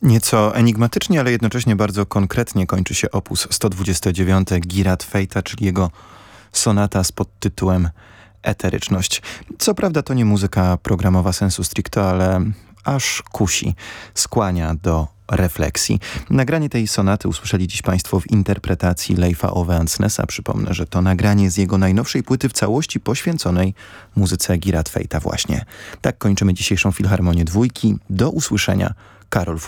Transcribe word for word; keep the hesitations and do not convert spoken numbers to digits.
Nieco enigmatycznie, ale jednocześnie bardzo konkretnie kończy się opus sto dwadzieścia dziewięć Girat Fejta, czyli jego sonata z podtytułem Eteryczność. Co prawda to nie muzyka programowa sensu stricto, ale aż kusi, skłania do refleksji. Nagranie tej sonaty usłyszeli dziś Państwo w interpretacji Leifa Ove Ansnesa. Przypomnę, że to nagranie z jego najnowszej płyty w całości poświęconej muzyce Girat Fejta właśnie. Tak kończymy dzisiejszą Filharmonię Dwójki. Do usłyszenia. Karol